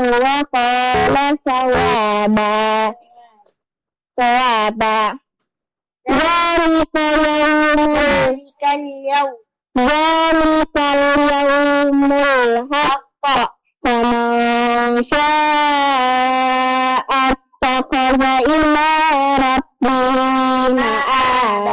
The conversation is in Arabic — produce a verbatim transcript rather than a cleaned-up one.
وقال صوابا صوابا ذلك يوم ذلك اليوم ذلك اليوم الحق فمن شاء اتخذ إلى